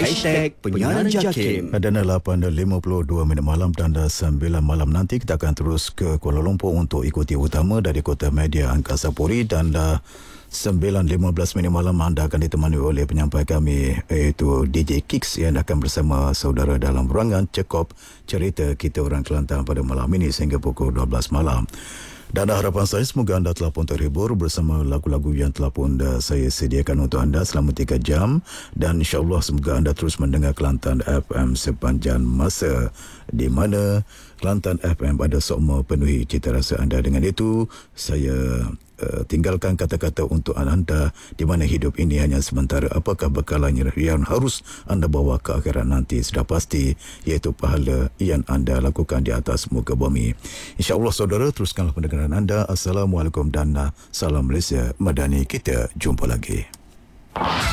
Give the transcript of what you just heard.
#Penyiaran Jakim. Dan 8.52 malam dan 9 malam nanti kita akan terus ke Kuala Lumpur untuk ikuti utama dari Kota Media Angkasa Puri, dan 9.15 malam anda akan ditemani oleh penyampai kami iaitu DJ Kicks yang akan bersama saudara dalam ruangan cekop cerita kita orang Kelantan pada malam ini sehingga pukul 12 malam. Dan harapan saya semoga anda telah pun terhibur bersama lagu-lagu yang telah pun saya sediakan untuk anda selama 3 jam, dan insyaAllah semoga anda terus mendengar Kelantan FM sepanjang masa di mana Kelantan FM ada sokma penuhi cita rasa anda. Dengan itu saya tinggalkan kata-kata untuk anda di mana hidup ini hanya sementara. Apakah bekalan yang harus anda bawa ke akhirat nanti sudah pasti, iaitu pahala yang anda lakukan di atas muka bumi. InsyaAllah saudara, teruskanlah pendengaran anda. Assalamualaikum dan salam Malaysia Madani. Kita jumpa lagi.